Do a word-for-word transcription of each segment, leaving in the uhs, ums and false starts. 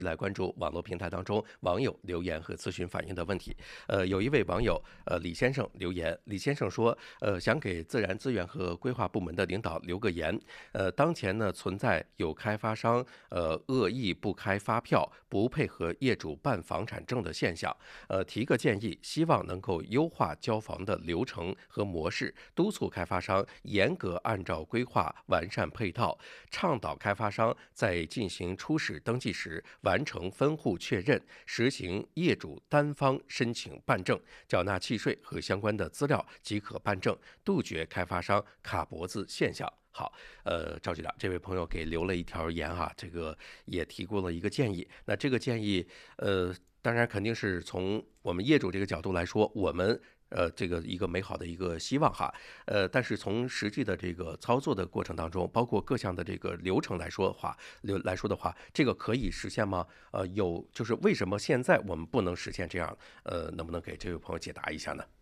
来关注网络平台当中网友留言和咨询反映的问题。呃，有一位网友呃李先生留言，李先生说，呃，想给自然资源和规划部门的领导留个言。呃，当前呢存在有开发商呃恶意不开发票、不配合业主办房产证的现象。呃，提个建议，希望能够优化交房的流程和模式，督促开发商严格按照规划完善配套，倡导开发商在进行初始登记时完成分户确认，实行业主单方申请办证，缴纳契税和相关的资料即可办证，杜绝开发商卡脖子现象。好，呃，赵局长，这位朋友给留了一条言哈，这个也提过了一个建议。那这个建议，呃，当然肯定是从我们业主这个角度来说，我们呃这个一个美好的一个希望哈。呃，但是从实际的这个操作的过程当中，包括各项的这个流程来说的话，流来说的话，这个可以实现吗？呃，有就是为什么现在我们不能实现这样？呃，能不能给这位朋友解答一下呢？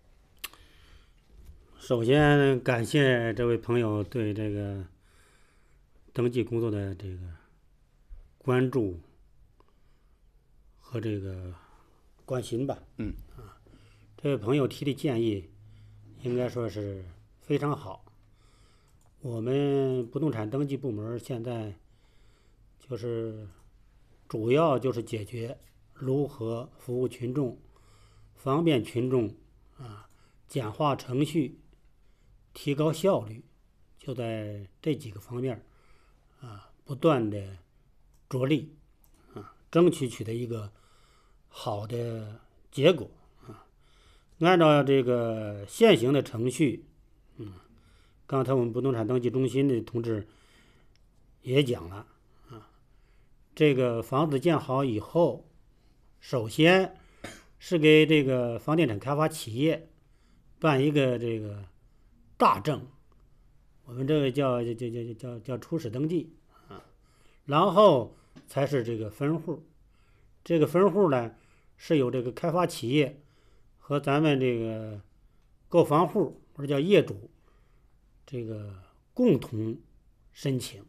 首先感谢这位朋友对这个登记工作的这个关注和这个关心吧。 嗯， 这位朋友提的建议应该说是非常好。我们不动产登记部门现在就是主要就是解决如何服务群众、方便群众啊、简化程序、提高效率，就在这几个方面啊，不断的着力啊，争取取得一个好的结果啊。按照这个现行的程序，嗯，刚才我们不动产登记中心的同志也讲了啊，这个房子建好以后，首先是给这个房地产开发企业办一个这个大证，我们这个叫叫叫叫叫叫初始登记啊，然后才是这个分户。这个分户呢，是由这个开发企业和咱们这个购房户或者叫业主这个共同申请。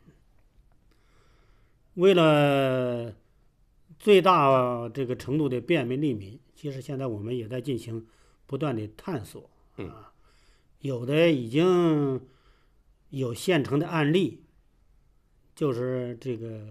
为了最大这个程度的便民利民，其实现在我们也在进行不断的探索啊，有的已经有现成的案例，就是这个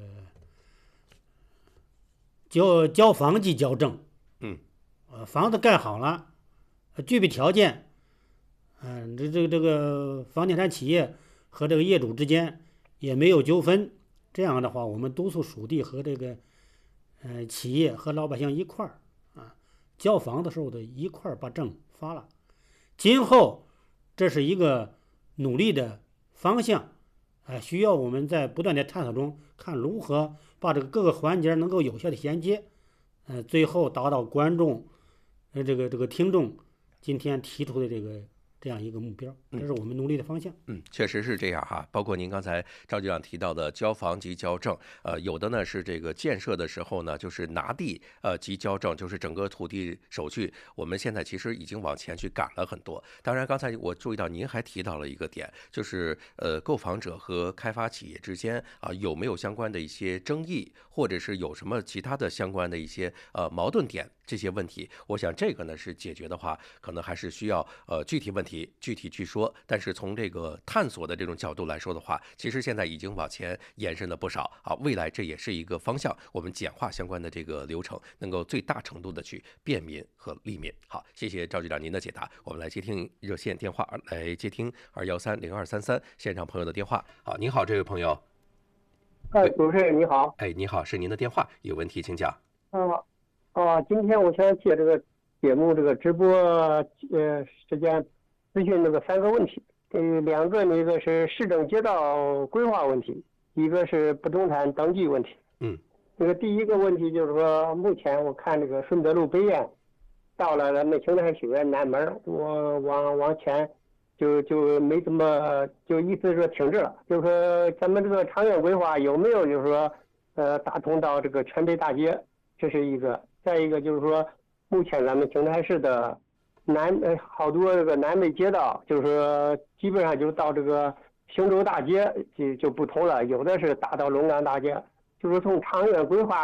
交交房即交证， 嗯， 呃，房子盖好了，具备条件，嗯、这这个这个房地产企业和这个业主之间也没有纠纷，这样的话，我们督促属地和这个呃企业和老百姓一块儿啊，交房的时候的一块儿把证发了。今后这是一个努力的方向，啊、呃，需要我们在不断的探索中看如何把这个各个环节能够有效的衔接，呃，最后达到观众，呃，这个这个听众今天提出的这个这样一个目标，这是我们努力的方向。 嗯，确实是这样哈。包括您刚才赵局长提到的交房及交证，呃，有的呢是这个建设的时候呢，就是拿地呃及交证，就是整个土地手续，我们现在其实已经往前去赶了很多。当然，刚才我注意到您还提到了一个点，就是呃，购房者和开发企业之间啊、有没有相关的一些争议，或者是有什么其他的相关的一些呃矛盾点这些问题，我想这个呢是解决的话，可能还是需要呃具体问题具体去说。但是从这个探索的这种角度来说的话，其实现在已经往前延伸了不少啊。未来这也是一个方向，我们简化相关的这个流程，能够最大程度的去便民和利民。好，谢谢赵局长您的解答。我们来接听热线电话，来接听二幺三零二三三现场朋友的电话。好，您好，这位朋友。 哎，主持人你好。 哎，你好，是您的电话，有问题请讲。 啊啊，今天我想借这个节目这个直播呃时间咨询那个三个问题。呃，两个那个是市政街道规划问题，一个是不动产登记问题。 嗯， 那个第一个问题就是说，目前我看这个顺德路北苑到了咱们邢台学院南门，我往往前就就没怎么就意思说停滞了，就是说咱们这个长远规划有没有就是说呃打通到这个全北大街，这是一个。再一个就是说，目前咱们邢台市的南呃好多这个南北街道，就是说基本上就到这个兴州大街就就不通了，有的是打到龙岗大街， 就是从长远规划